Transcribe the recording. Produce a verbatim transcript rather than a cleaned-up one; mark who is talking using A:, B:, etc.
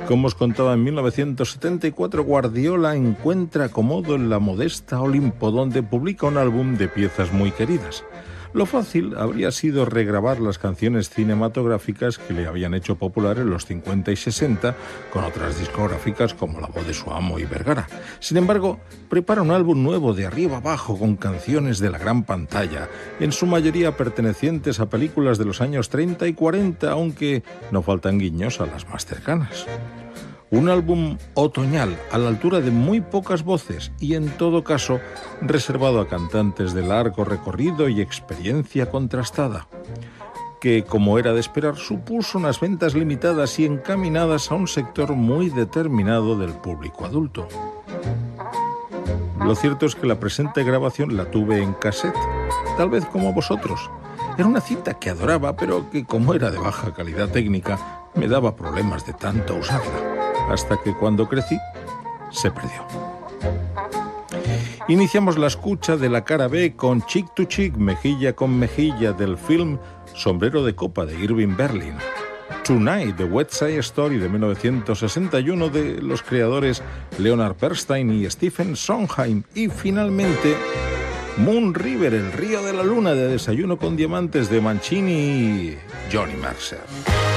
A: Como os contaba, en mil novecientos setenta y cuatro Guardiola encuentra acomodo en la modesta Olimpo, donde publica un álbum de piezas muy queridas. Lo fácil habría sido regrabar las canciones cinematográficas que le habían hecho popular en los cincuenta y sesenta con otras discográficas como La Voz de su Amo y Vergara. Sin embargo, prepara un álbum nuevo de arriba abajo con canciones de la gran pantalla, en su mayoría pertenecientes a películas de los años treinta y cuarenta, aunque no faltan guiños a las más cercanas. Un álbum otoñal a la altura de muy pocas voces y, en todo caso, reservado a cantantes de largo recorrido y experiencia contrastada, que, como era de esperar, supuso unas ventas limitadas y encaminadas a un sector muy determinado del público adulto. Lo cierto es que la presente grabación la tuve en cassette, tal vez como vosotros. Era una cinta que adoraba, pero que, como era de baja calidad técnica, me daba problemas de tanto usarla. Hasta que cuando crecí, se perdió. Iniciamos la escucha de la cara B con Cheek to Cheek, mejilla con mejilla, del film Sombrero de Copa de Irving Berlin. Tonight, de West Side Story de mil novecientos sesenta y uno, de los creadores Leonard Bernstein y Stephen Sondheim. Y finalmente, Moon River, el río de la luna, de Desayuno con Diamantes de Mancini y Johnny Mercer.